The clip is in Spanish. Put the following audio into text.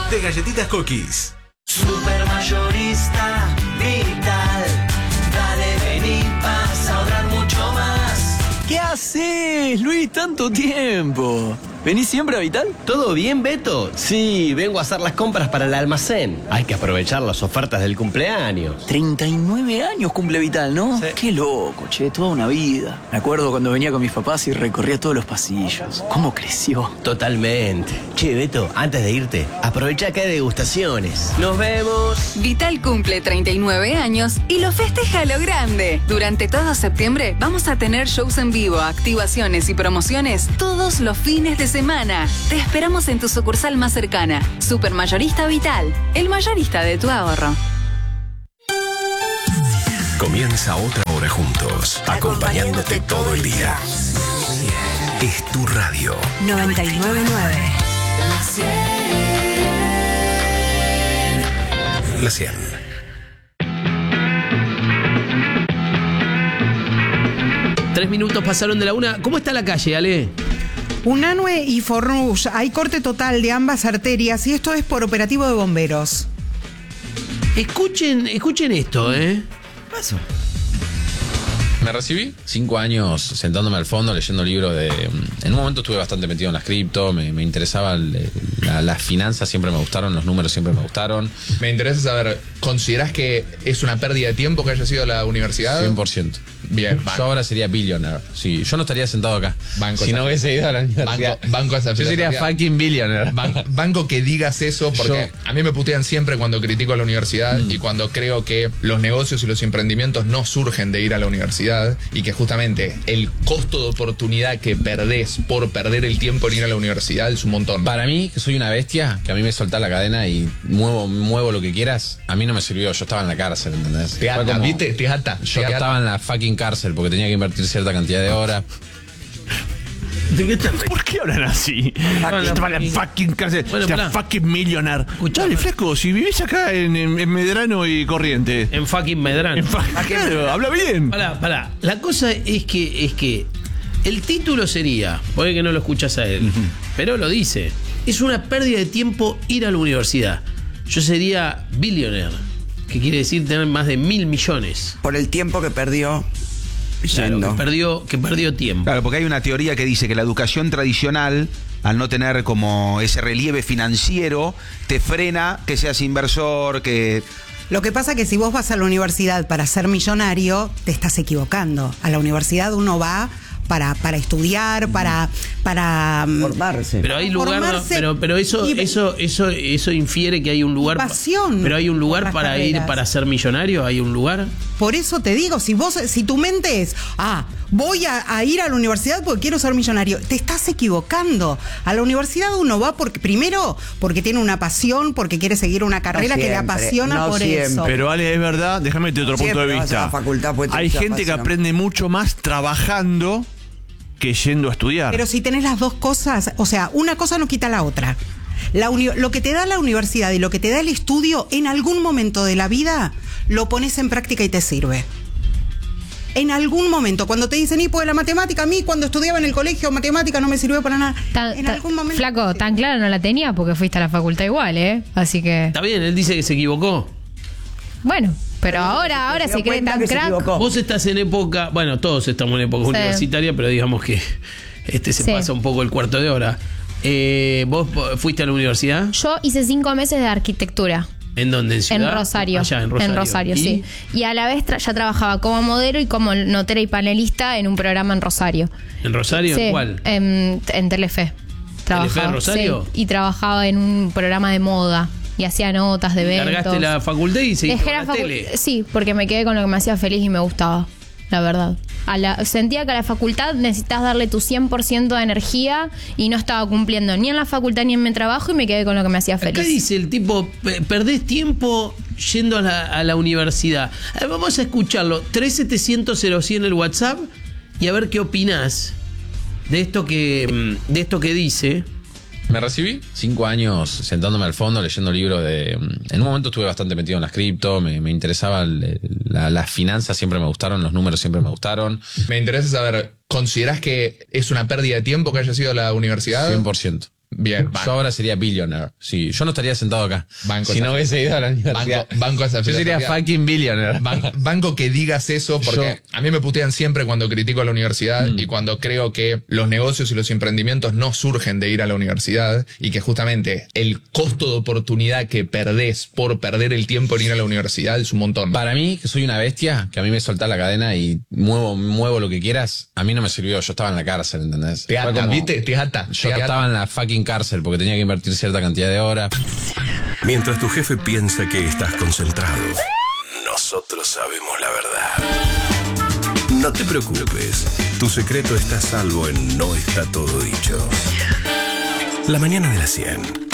de Galletitas Cookies. Supermayorista Vital. Dale, vení, vas a ahorrar mucho más. ¿Qué haces, Luis? Tanto tiempo. ¿Venís siempre a Vital? ¿Todo bien, Beto? Sí, vengo a hacer las compras para el almacén. Hay que aprovechar las ofertas del cumpleaños. 39 años cumple Vital, ¿no? Sí. Qué loco, che, toda una vida. Me acuerdo cuando venía con mis papás y recorría todos los pasillos. ¿Cómo creció? Totalmente. Che, Beto, antes de irte, aprovecha que hay degustaciones. ¡Nos vemos! Vital cumple 39 años y lo festeja a lo grande. Durante todo septiembre vamos a tener shows en vivo, activaciones y promociones todos los fines de semana. Te esperamos en tu sucursal más cercana. Supermayorista Vital, el mayorista de tu ahorro. Comienza otra hora juntos, acompañándote todo el día. Es tu radio. 99.9. La 100. Tres minutos pasaron de la 1. ¿Cómo está la calle, Ale? Unanue y Fornush, hay corte total de ambas arterias y esto es por operativo de bomberos. Escuchen esto, ¿eh? ¿Qué pasó? Me recibí 5 años sentándome al fondo leyendo libros de... En un momento estuve bastante metido en las cripto, me interesaba las finanzas, siempre me gustaron, los números siempre me gustaron. Me interesa saber, ¿considerás que es una pérdida de tiempo que haya sido a la universidad? 100%. Bien, yo ahora sería billionaire. Sí, yo no estaría sentado acá si no hubiese ido a la universidad. Banco esa yo sería fucking billionaire. Banco que digas eso, porque a mí me putean siempre cuando critico a la universidad y cuando creo que los negocios y los emprendimientos no surgen de ir a la universidad y que justamente el costo de oportunidad que perdés por perder el tiempo en ir a la universidad es un montón. Para mí, que soy una bestia, que a mí me soltá la cadena y muevo lo que quieras, a mí no me sirvió. Yo estaba en la cárcel, ¿entendés? Te ata, ¿viste? Te ata. Yo estaba en la fucking cárcel porque tenía que invertir cierta cantidad de horas. ¿Por qué hablan así? Estaba en la fucking cárcel. Bueno, fucking millionaire. Dale, flaco, si vivís acá en Medrano y Corrientes. En fucking Medrano. Claro, habla bien. Pará. La cosa es que el título sería, puede que no lo escuchas a él, pero lo dice. Es una pérdida de tiempo ir a la universidad. Yo sería billionaire, que quiere decir tener más de 1.000 millones. Por el tiempo que perdió. Claro, que perdió tiempo. Claro, porque hay una teoría que dice que la educación tradicional, al no tener como ese relieve financiero, te frena que seas inversor, que... Lo que pasa es que si vos vas a la universidad para ser millonario, te estás equivocando. A la universidad uno va para estudiar, para formarse. Pero hay lugar, pero eso infiere que hay un lugar. Pasión. Pero hay un lugar para carreras. Ir para ser millonario, hay un lugar. Por eso te digo, si tu mente es, voy a ir a la universidad porque quiero ser millonario, te estás equivocando. A la universidad uno va porque tiene una pasión, porque quiere seguir una carrera que le apasiona por eso. Pero Ale, es verdad, déjame decirte otro punto de vista. Hay gente que aprende mucho más trabajando que yendo a estudiar. Pero si tenés las dos cosas, o sea, una cosa no quita la otra. Lo que te da la universidad y lo que te da el estudio, en algún momento de la vida lo pones en práctica y te sirve. En algún momento, cuando te dicen, pues la matemática, a mí cuando estudiaba en el colegio, matemática no me sirvió para nada. En algún momento. Flaco, tan claro no la tenía porque fuiste a la facultad igual, ¿eh? Así que... Está bien, él dice que se equivocó. Bueno, pero ahora se cree tan crack. Vos estás en época, bueno, todos estamos en época universitaria, pero digamos que se pasa un poco el cuarto de hora. ¿Vos fuiste a la universidad? Yo hice 5 meses de arquitectura. ¿En dónde? ¿En Ciudad? En Rosario. Allá, en Rosario. En Rosario, ¿Y? sí. Y a la vez ya trabajaba como modelo y como notera y panelista en un programa en Rosario. ¿En Rosario? Sí, ¿Cuál? En Telefe. ¿Telefe de Rosario? Sí, y trabajaba en un programa de moda. Y hacía notas de eventos. ¿Largaste la facultad y seguiste Dejé con la tele? Sí, porque me quedé con lo que me hacía feliz y me gustaba, la verdad. Sentía que a la facultad necesitas darle tu 100% de energía y no estaba cumpliendo ni en la facultad ni en mi trabajo y me quedé con lo que me hacía feliz. Acá dice el tipo, perdés tiempo yendo a la universidad. Vamos a escucharlo. 3700 el WhatsApp y a ver qué opinás de esto que dice. Me recibí 5 años sentándome al fondo leyendo libros de... En un momento estuve bastante metido en las cripto, me interesaba las finanzas, siempre me gustaron, los números siempre me gustaron. Me interesa saber, ¿considerás que es una pérdida de tiempo que haya sido a la universidad? 100%. Bien, Yo ahora sería billionaire. Sí, yo no estaría sentado acá. Si no hubiese ido a la universidad. Banco esa Yo sería filosofía. fucking billionaire. Banco que digas eso, porque a mí me putean siempre cuando critico a la universidad y cuando creo que los negocios y los emprendimientos no surgen de ir a la universidad y que justamente el costo de oportunidad que perdés por perder el tiempo en ir a la universidad es un montón. Para mí, que soy una bestia, que a mí me soltás la cadena y muevo lo que quieras, a mí no me sirvió. Yo estaba en la cárcel, ¿entendés? Te ata, ¿viste? Te ata. Yo estaba en la fucking cárcel porque tenía que invertir cierta cantidad de horas. Mientras tu jefe piensa que estás concentrado, nosotros sabemos la verdad. No te preocupes, tu secreto está a salvo en No Está Todo Dicho. La mañana de las 100.